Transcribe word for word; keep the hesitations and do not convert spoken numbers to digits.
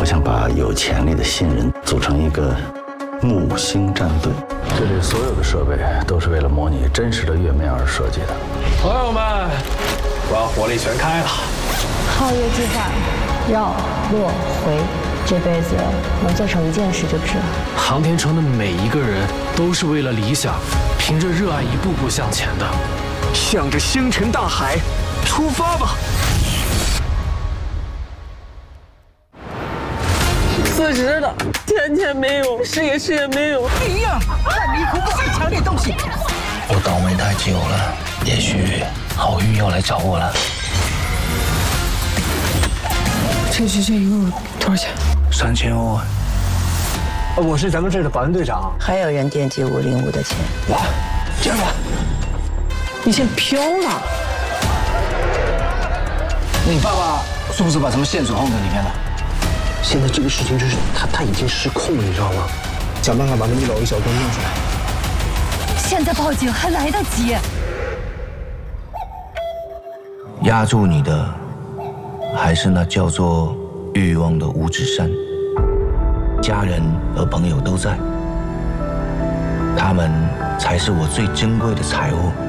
想把有潜力的新人组成一个木星战队。这里所有的设备都是为了模拟真实的月面而设计的。 朋友们，我要火力全开了！ 皓月计划，绕落回，这辈子能做成一件事就值了。 航天城的每一个人都是为了理想，凭着热爱一步步向前的。 向着星辰大海出发吧！ 辞职了，钱钱没有，事业事业没有。 你呀，看迷途不会抢点东西。 我倒霉太久了，也许好运要来找我了。 这局这一共多少钱？ 三千万。 我是咱们这儿的保安队长。 还有人惦记五零五的钱。 哇，这样吧， 你先飘了。 你爸爸是不是把咱们线索放在里面了？现在这个事情就是他他已经失控了，你知道吗？想办法把那么老一小段弄出来。 现在报警还来得及。 压住你的，还是那叫做欲望的五指山。家人和朋友都在，他们才是我最珍贵的财物。